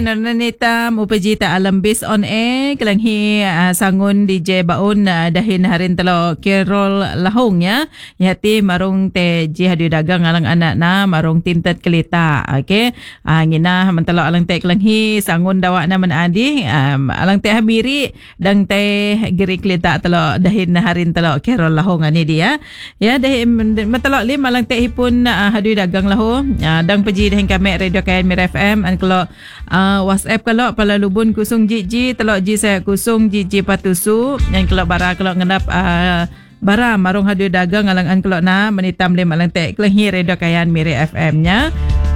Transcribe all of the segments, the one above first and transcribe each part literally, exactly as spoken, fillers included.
Nananita mupajita alam bis on air kelanghi uh, sangun D J baun uh, dahin harin telo Carol Lahong ya yati marung te ji hadu dagang alang anak na marung tintat kelita okey uh, ngina mentelo alang te kelanghi sangun dawa na menadi um, alang te habiri dang te giri kelita telo dahin harin telo Carol Lahong ani dia ya dahin mentelo lim alang te hipun uh, hadu dagang lahu uh, dang paji dahin kami radio K N Mir F M an kalau uh, WhatsApp kalau pala lubun kusung jiji telok ji saya kusung jiji patusu yang kalau bara kalau ngenap uh, bara marung hadu dagang alang-an kalau na menitam lim alang tek kelenghi redo kayan Miri F M nya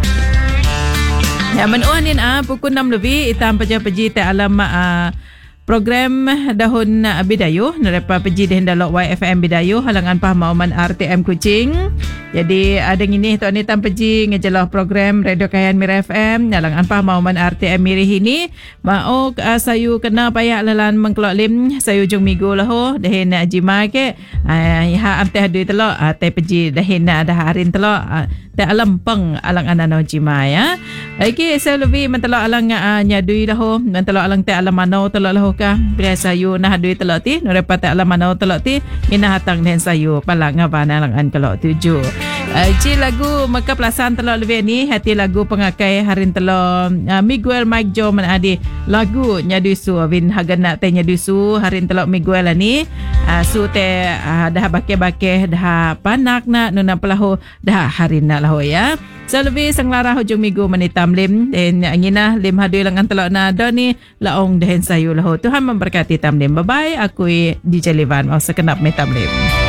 ya menuanin ah pukul enam lebih itam peja-peji te alam uh, program dahun Bidayuh nerepa peji deh dalok Y F M Bidayuh halangan pah mauman R T M Kuching. Jadi ada ngini tu ani tam peji ngejelah program Radio Kayan Mir F M halangan pah mauman R T M Miri hini mau uh, sayu kena payah lalan mengkelok lim sayu jung minggu lah ho dehin jima ke uh, ha am teh adu telok uh, teh peji dehin ada harin telok uh, teh alam peng alang anano jima ya. Okey saya lebih mentelok alang uh, nyadui lah ho mentelok alang teh alam manau telok lah ka biasa sayu nah duit telok ti norepa tak alam manau telok ti ina hatang den sayu palang ngaban alang-an kelok tuju uh, ci lagu maka pelasan telok lebih ni hati lagu pengakai harin telok uh, Miguel Mike Jo man adi lagu nyadusu win hagana te nyadusu harin telok Miguel ani uh, su te uh, dah bake-bake dah panak na nuna pelahu dah harin na lahu ya. So lebih sang lara hujung minggu menitam lim dan ngina lim hadu langan telok na doni laong dehen sayu lahu. Tuhan memberkati tam lim. Bye bye. Aku D J Levan mau sekenap metam lim.